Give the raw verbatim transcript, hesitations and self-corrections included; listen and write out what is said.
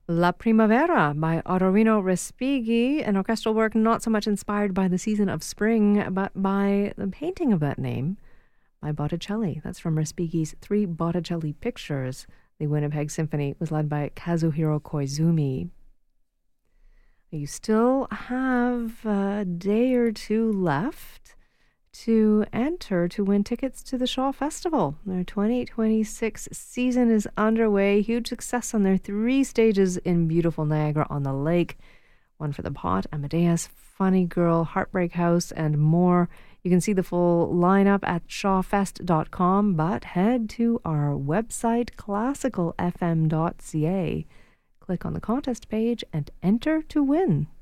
La Primavera by Ottorino Respighi, an orchestral work not so much inspired by the season of spring, but by the painting of that name by Botticelli. That's from Respighi's Three Botticelli Pictures. The Winnipeg Symphony was led by Kazuhiro Koizumi. You still have a day or two left to enter to win tickets to the Shaw Festival. Their twenty twenty-six season is underway. Huge success on their three stages in beautiful Niagara-on-the-Lake. One for the Pot, Amadeus, Funny Girl, Heartbreak House, and more. You can see the full lineup at shaw fest dot com, but head to our website, classical f m dot c a. Click on the contest page and enter to win.